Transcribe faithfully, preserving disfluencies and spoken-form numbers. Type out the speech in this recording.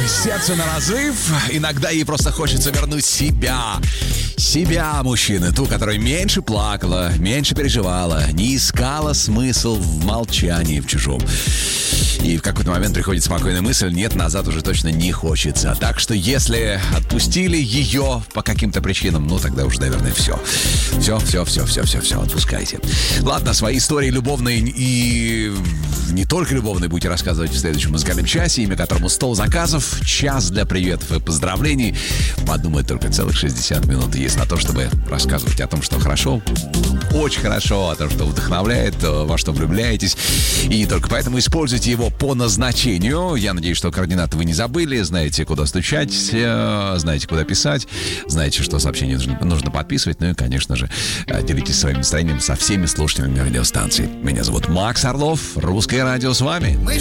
сердце на разрыв. Иногда ей просто хочется вернуть себя. Себя, мужчины. Ту, которая меньше плакала, меньше переживала, не искала смысл в молчании в чужом. И в какой-то момент приходит спокойная мысль: нет, назад уже точно не хочется. Так что если отпустили ее по каким-то причинам, ну тогда уже, наверное, все. Все, все, все, все, все, все, отпускайте. Ладно, свои истории любовные и не только любовные будете рассказывать в следующем музыкальном часе, имя которому сто заказов, час для приветов и поздравлений. Подумать только целых шестьдесят минут есть на то, чтобы рассказывать о том, что хорошо, очень хорошо, о том, что вдохновляет, во что влюбляетесь. И не только поэтому используйте его по назначению. Я надеюсь, что координаты вы не забыли, знаете, куда стучать, знаете, куда писать, знаете, что сообщение нужно, нужно подписывать. Ну и, конечно же, делитесь своим настроением со всеми слушателями радиостанции. Меня зовут Макс Орлов, Русское радио с вами.